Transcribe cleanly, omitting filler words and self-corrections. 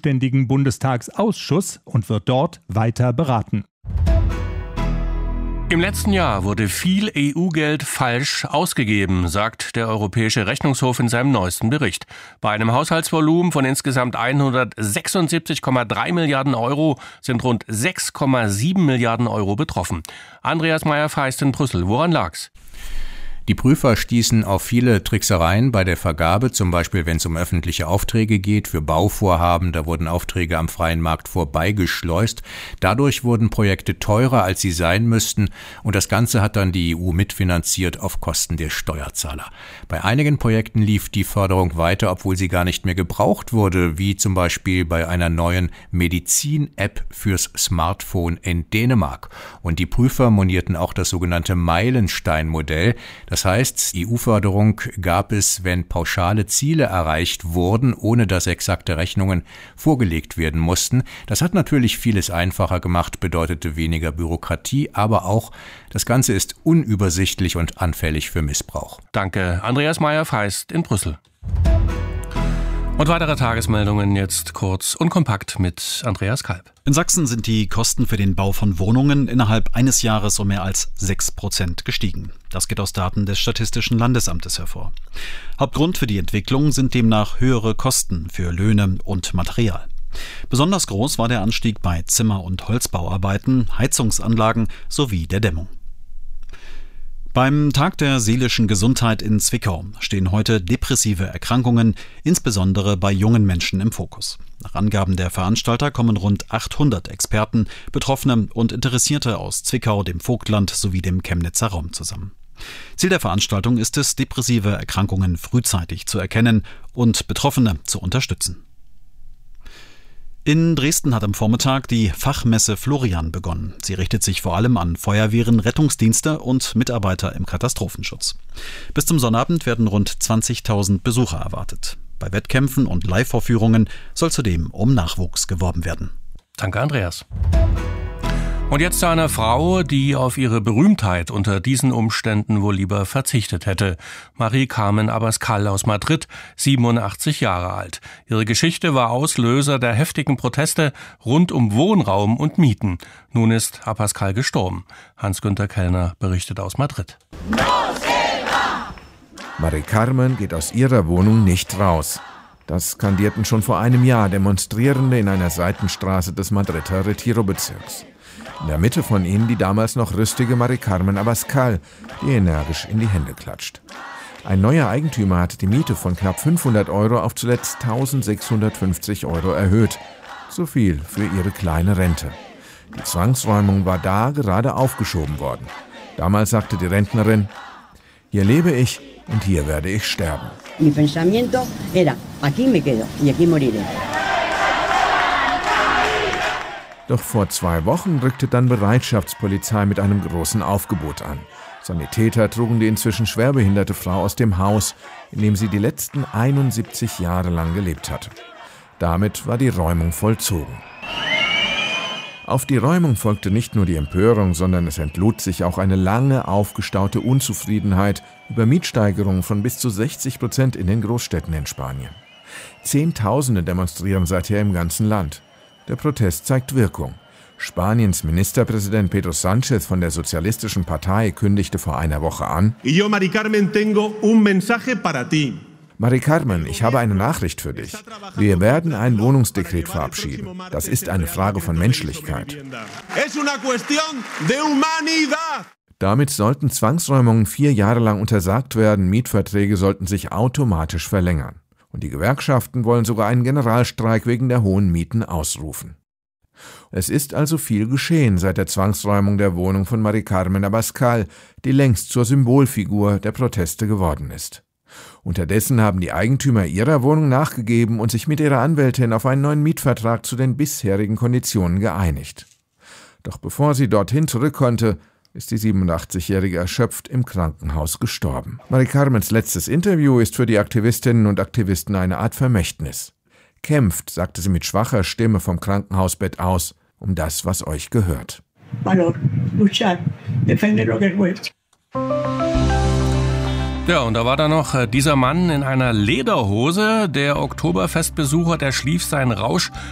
zuständigen Bundestagsausschuss und wird dort weiter beraten. Im letzten Jahr wurde viel EU-Geld falsch ausgegeben, sagt der Europäische Rechnungshof in seinem neuesten Bericht. Bei einem Haushaltsvolumen von insgesamt 176,3 Milliarden Euro sind rund 6,7 Milliarden Euro betroffen. Andreas Meyer-Feist in Brüssel. Woran lag's? Die Prüfer stießen auf viele Tricksereien bei der Vergabe, zum Beispiel wenn es um öffentliche Aufträge geht, für Bauvorhaben, da wurden Aufträge am freien Markt vorbeigeschleust. Dadurch wurden Projekte teurer, als sie sein müssten, und das Ganze hat dann die EU mitfinanziert auf Kosten der Steuerzahler. Bei einigen Projekten lief die Förderung weiter, obwohl sie gar nicht mehr gebraucht wurde, wie zum Beispiel bei einer neuen Medizin-App fürs Smartphone in Dänemark. Und die Prüfer monierten auch das sogenannte Meilenstein-Modell. Das heißt, EU-Förderung gab es, wenn pauschale Ziele erreicht wurden, ohne dass exakte Rechnungen vorgelegt werden mussten. Das hat natürlich vieles einfacher gemacht, bedeutete weniger Bürokratie, aber auch, das Ganze ist unübersichtlich und anfällig für Missbrauch. Danke, Andreas Meyer-Feist in Brüssel. Und weitere Tagesmeldungen jetzt kurz und kompakt mit Andreas Kalb. In Sachsen sind die Kosten für den Bau von Wohnungen innerhalb eines Jahres um mehr als 6% gestiegen. Das geht aus Daten des Statistischen Landesamtes hervor. Hauptgrund für die Entwicklung sind demnach höhere Kosten für Löhne und Material. Besonders groß war der Anstieg bei Zimmer- und Holzbauarbeiten, Heizungsanlagen sowie der Dämmung. Beim Tag der seelischen Gesundheit in Zwickau stehen heute depressive Erkrankungen, insbesondere bei jungen Menschen, im Fokus. Nach Angaben der Veranstalter kommen rund 800 Experten, Betroffene und Interessierte aus Zwickau, dem Vogtland sowie dem Chemnitzer Raum zusammen. Ziel der Veranstaltung ist es, depressive Erkrankungen frühzeitig zu erkennen und Betroffene zu unterstützen. In Dresden hat am Vormittag die Fachmesse Florian begonnen. Sie richtet sich vor allem an Feuerwehren, Rettungsdienste und Mitarbeiter im Katastrophenschutz. Bis zum Sonnabend werden rund 20.000 Besucher erwartet. Bei Wettkämpfen und Live-Vorführungen soll zudem um Nachwuchs geworben werden. Danke, Andreas. Und jetzt zu einer Frau, die auf ihre Berühmtheit unter diesen Umständen wohl lieber verzichtet hätte. Mari Carmen Abascal aus Madrid, 87 Jahre alt. Ihre Geschichte war Auslöser der heftigen Proteste rund um Wohnraum und Mieten. Nun ist Abascal gestorben. Hans-Günther Kellner berichtet aus Madrid. Mari Carmen geht aus ihrer Wohnung nicht raus. Das skandierten schon vor einem Jahr Demonstrierende in einer Seitenstraße des Madrider Retiro-Bezirks. In der Mitte von ihnen die damals noch rüstige Mari Carmen Abascal, die energisch in die Hände klatscht. Ein neuer Eigentümer hatte die Miete von knapp 500 Euro auf zuletzt 1.650 Euro erhöht. So viel für ihre kleine Rente. Die Zwangsräumung war da gerade aufgeschoben worden. Damals sagte die Rentnerin: Hier lebe ich und hier werde ich sterben. Mi pensamiento era, aquí me quedo y aquí moriré. Doch vor 2 Wochen rückte dann Bereitschaftspolizei mit einem großen Aufgebot an. Sanitäter trugen die inzwischen schwerbehinderte Frau aus dem Haus, in dem sie die letzten 71 Jahre lang gelebt hatte. Damit war die Räumung vollzogen. Auf die Räumung folgte nicht nur die Empörung, sondern es entlud sich auch eine lange aufgestaute Unzufriedenheit über Mietsteigerungen von bis zu 60% in den Großstädten in Spanien. Zehntausende demonstrieren seither im ganzen Land. Der Protest zeigt Wirkung. Spaniens Ministerpräsident Pedro Sánchez von der Sozialistischen Partei kündigte vor einer Woche an: Mari Carmen, tengo un mensaje para ti. Mari Carmen, ich habe eine Nachricht für dich. Wir werden ein Wohnungsdekret verabschieden. Das ist eine Frage von Menschlichkeit. Damit sollten Zwangsräumungen 4 Jahre lang untersagt werden, Mietverträge sollten sich automatisch verlängern. Und die Gewerkschaften wollen sogar einen Generalstreik wegen der hohen Mieten ausrufen. Es ist also viel geschehen seit der Zwangsräumung der Wohnung von Mari Carmen Abascal, die längst zur Symbolfigur der Proteste geworden ist. Unterdessen haben die Eigentümer ihrer Wohnung nachgegeben und sich mit ihrer Anwältin auf einen neuen Mietvertrag zu den bisherigen Konditionen geeinigt. Doch bevor sie dorthin zurück konnte, ist die 87-Jährige erschöpft im Krankenhaus gestorben. Mari Carmens letztes Interview ist für die Aktivistinnen und Aktivisten eine Art Vermächtnis. Kämpft, sagte sie mit schwacher Stimme vom Krankenhausbett aus, um das, was euch gehört. Valor, luchar, defender lo que es nuestro. Ja, und da war da noch dieser Mann in einer Lederhose. Der Oktoberfestbesucher, der schlief seinen Rausch